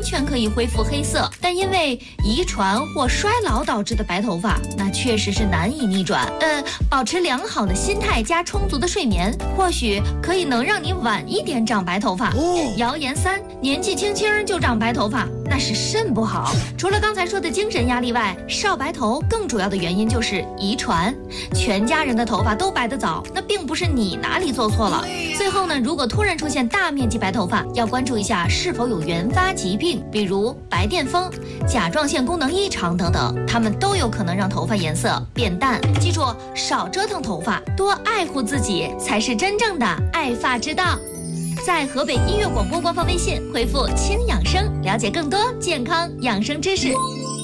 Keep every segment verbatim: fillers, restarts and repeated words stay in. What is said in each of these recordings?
全可以恢复黑色，但因为遗传或衰老导致的白头发，那确实是难以逆转。呃，保持良好的心态加充足的睡眠，或许可以能让你晚一点长白头发。哦，谣言三，年纪轻轻就长白头发，那是肾不好。除了刚才说的精神压力外，少白头更主要的原因就是遗传。全家人的头发都白得早，那并不是你哪里做错了。最后呢，如果突然出现大面积白头发，要关注一下是否有原发疾病，比如白癜风、甲状腺功能异常等等，它们都有可能让头发颜色变淡。记住，少折腾头发，多爱护自己，才是真正的爱发之道。在河北音乐广播官方微信回复轻养生，了解更多健康养生知识。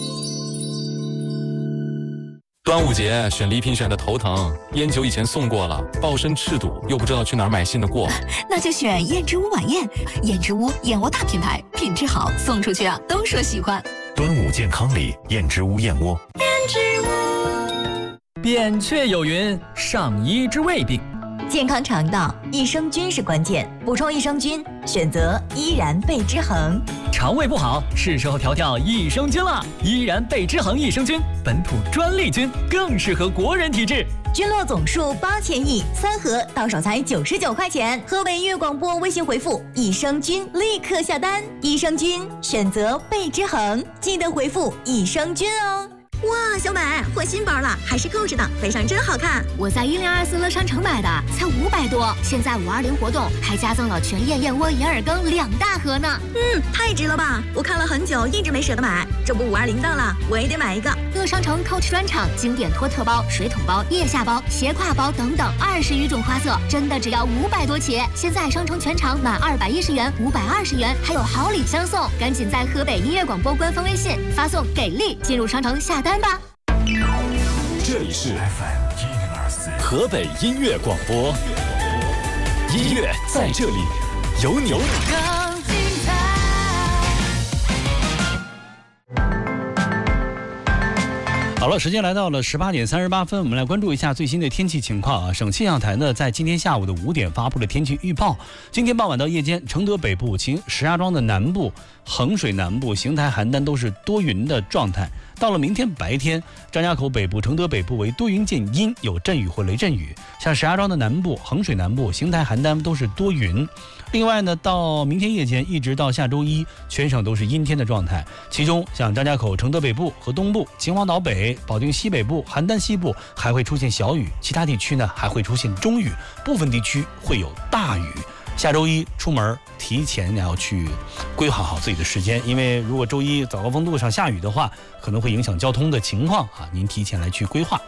端午节选礼品选的头疼，烟酒以前送过了，抱身赤赌，又不知道去哪儿买新的过。 那就选燕之屋晚宴，燕之屋燕窝大品牌，品质好，送出去啊都说喜欢。 端午健康礼，燕之屋燕窝。 燕之屋。 扁鹊有云：上医之未病。 健康肠道，益生菌是关键，补充益生菌，选择依然贝之恒。 肠胃不好，是时候调调益生菌了。依然贝之恒益生菌，本土专利菌，更适合国人体质。 菌落总数八千亿，三盒到手才九十九块钱。河北音乐广播微信回复益生菌，立刻下单。益生菌选择贝之恒，记得回复益生菌哦。 哇，小美换新包了，还是购置的，背上真好看。 我在一零二四乐商城买的，才五百多。现在五二零活动还加赠了全燕燕窝银耳羹两大盒呢。 嗯，太值了吧！我看了很久，一直没舍得买。这不五二零到了，我也得买一个。 乐商城 Coach 专场，经典托特包、水桶包、腋下包、斜挎包等等二十余种花色，真的只要五百多起。现在商城全场满二百一十元、五百二十元，还有好礼相送。赶紧在河北音乐广播官方微信发送“给力”进入商城下单吧。 这里是 F M 一零二四河北音乐广播，音乐在这里，有你。 好了，时间来到了十八点三十八分，我们来关注一下最新的天气情况啊。省气象台呢，在今天下午的五点发布了天气预报。今天傍晚到夜间，承德北部、秦石家庄的南部、衡水南部、邢台、邯郸都是多云的状态。到了明天白天，张家口北部、承德北部为多云见阴，有阵雨或雷阵雨。像石家庄的南部、衡水南部、邢台、邯郸都是多云。另外呢，到明天夜间一直到下周一，全省都是阴天的状态。其中，像张家口、承德北部和东部、秦皇岛北、保定西北部、邯郸西部还会出现小雨，其他地区呢还会出现中雨，部分地区会有大雨。下周一出门提前要去规划好自己的时间，因为如果周一早高峰路上下雨的话，可能会影响交通的情况啊，您提前来去规划。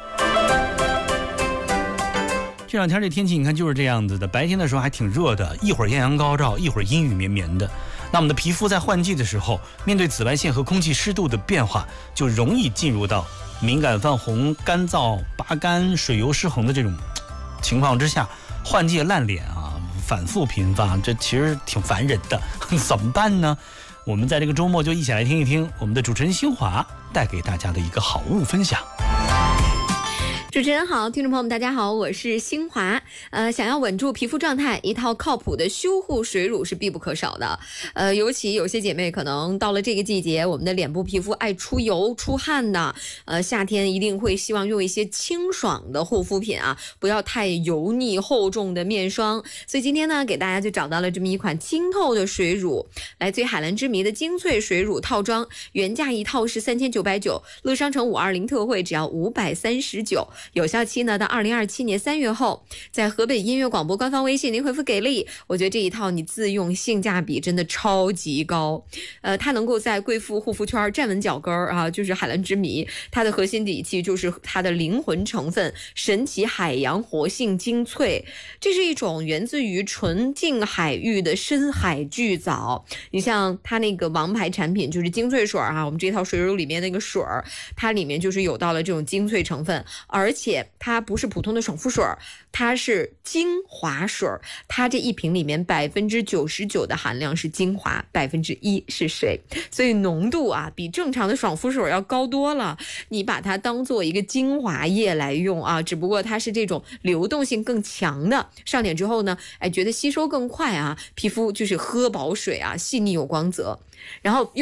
这两天这天气你看就是这样子的，白天的时候还挺热的，一会儿艳阳高照，一会儿阴雨绵绵的。那我们的皮肤在换季的时候，面对紫外线和空气湿度的变化，就容易进入到敏感泛红、干燥、拔干、水油失衡的这种情况之下，换季烂脸啊，反复频发，这其实挺烦人的。怎么办呢？我们在这个周末就一起来听一听我们的主持人新华带给大家的一个好物分享。 主持人好，听众朋友们大家好，我是新华。呃，想要稳住皮肤状态，一套靠谱的修护水乳是必不可少的。呃，尤其有些姐妹可能到了这个季节，我们的脸部皮肤爱出油出汗的，呃，夏天一定会希望用一些清爽的护肤品啊，不要太油腻厚重的面霜。所以今天呢，给大家就找到了这么一款清透的水乳，来自于海蓝之谜的精粹水乳套装，原价一套是三千九百九，乐商城五二零特惠只要五百三十九。有效期呢到二零二七年三月后，在河北音乐广播官方微信您回复给力，我觉得这一套你自用性价比真的超级高。呃，它能够在贵妇护肤圈站稳脚跟儿啊，就是海蓝之谜，它的核心底气就是它的灵魂成分神奇海洋活性精粹，这是一种源自于纯净海域的深海巨藻。你像它那个王牌产品就是精粹水啊，我们这套水乳里面那个水儿，它里面就是有到了这种精粹成分，而而且它不是普通的爽肤水，它是精华水，它这一瓶里面百分之九十九的含量是精华，百分之一是水，所以浓度啊比正常的爽肤水要高多了。你把它当做一个精华液来用啊，只不过它是这种流动性更强的，上脸之后呢，哎，觉得吸收更快啊，皮肤就是喝饱水啊，细腻有光泽，然后用